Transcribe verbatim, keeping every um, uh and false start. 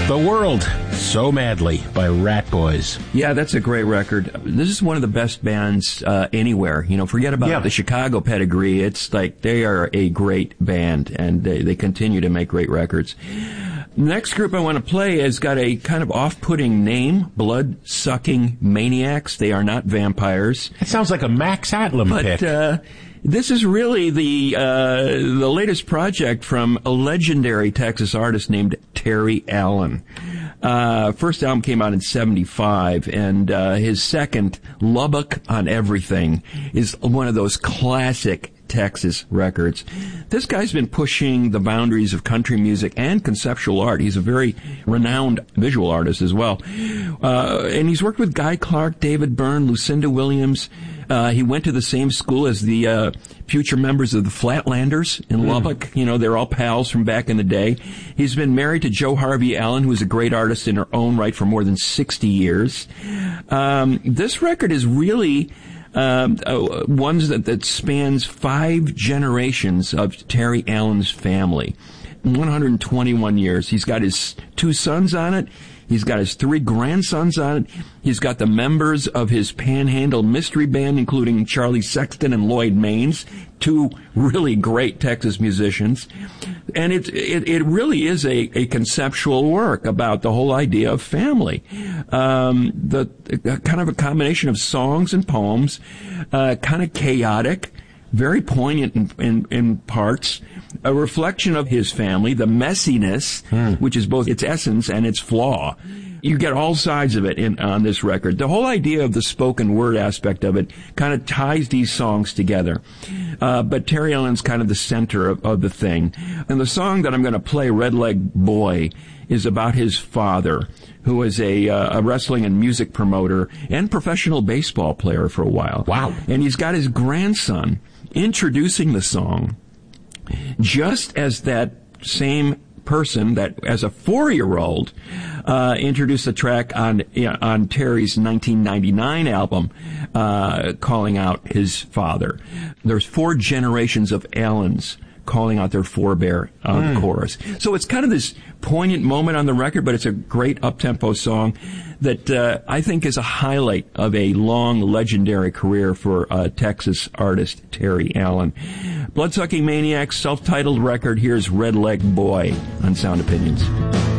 The World So Madly by Rat Boys. Yeah, that's a great record. This is one of the best bands uh, anywhere. You know, forget about yeah. the Chicago pedigree. It's like they are a great band, and they, they continue to make great records. Next group I want to play has got a kind of off-putting name, Blood-Sucking Maniacs. They are not vampires. It sounds like a Max Atlam but, pick. Uh, this is really the uh, the latest project from a legendary Texas artist named Terry Allen. Uh, first album came out in seventy-five, and uh, his second, Lubbock on Everything, is one of those classic Texas records. This guy's been pushing the boundaries of country music and conceptual art. He's a very renowned visual artist as well. Uh, and he's worked with Guy Clark, David Byrne, Lucinda Williams. Uh, he went to the same school as the uh, future members of the Flatlanders in mm. Lubbock. You know, they're all pals from back in the day. He's been married to Jo Harvey Allen, who is a great artist in her own right for more than sixty years. Um, this record is really Um, uh, ones that, that spans five generations of Terry Allen's family. one hundred twenty-one years. He's got his two sons on it. He's got his three grandsons on it. He's got the members of his Panhandle Mystery Band, including Charlie Sexton and Lloyd Maines, two really great Texas musicians. And it, it, it really is a, a conceptual work about the whole idea of family. Um, the, the kind of a combination of songs and poems, uh, kind of chaotic, very poignant in, in, in parts, a reflection of his family, the messiness, mm. which is both its essence and its flaw. You get all sides of it in, on this record. The whole idea of the spoken word aspect of it kind of ties these songs together. Uh, but Terry Allen's kind of the center of, of the thing. And the song that I'm going to play, Red Leg Boy, is about his father, who was a, uh, a wrestling and music promoter and professional baseball player for a while. Wow. And he's got his grandson introducing the song just as that same person that, as a four-year-old, uh, introduced the track on uh, on Terry's nineteen ninety-nine album, uh, calling out his father. There's four generations of Allens calling out their forebear on mm. the chorus. So it's kind of this poignant moment on the record, but it's a great up-tempo song that uh, I think is a highlight of a long, legendary career for uh, Texas artist Terry Allen. Bloodsucking Maniacs, self-titled record. Here's Red Leg Boy on Sound Opinions.